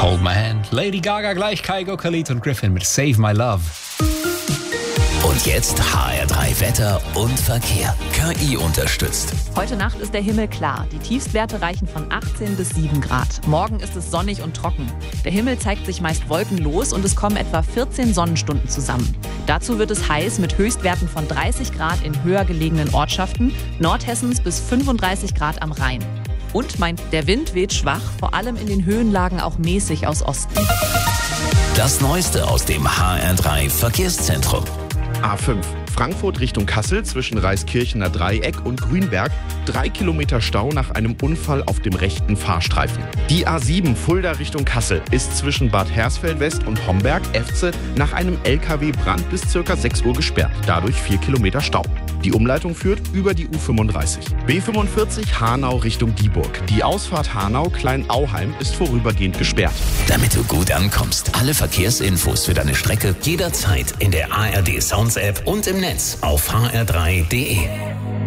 Hold My Hand, Lady Gaga gleich, Kygo, Khalid und Griffin mit Save My Love. Und jetzt HR3 Wetter und Verkehr. KI unterstützt. Heute Nacht ist der Himmel klar. Die Tiefstwerte reichen von 18 bis 7 Grad. Morgen ist es sonnig und trocken. Der Himmel zeigt sich meist wolkenlos und es kommen etwa 14 Sonnenstunden zusammen. Dazu wird es heiß mit Höchstwerten von 30 Grad in höher gelegenen Ortschaften, Nordhessens bis 35 Grad am Rhein. Und der Wind weht schwach, vor allem in den Höhenlagen auch mäßig aus Osten. Das Neueste aus dem HR3 Verkehrszentrum. A5 Frankfurt Richtung Kassel zwischen Reiskirchener Dreieck und Grünberg. 3 Kilometer Stau nach einem Unfall auf dem rechten Fahrstreifen. Die A7 Fulda Richtung Kassel ist zwischen Bad Hersfeld West und Homberg-Efze nach einem LKW-Brand bis ca. 6 Uhr gesperrt. Dadurch 4 Kilometer Stau. Die Umleitung führt über die U35. B45 Hanau Richtung Dieburg. Die Ausfahrt Hanau-Kleinauheim ist vorübergehend gesperrt. Damit du gut ankommst, alle Verkehrsinfos für deine Strecke jederzeit in der ARD Sounds App und im Netz auf hr3.de.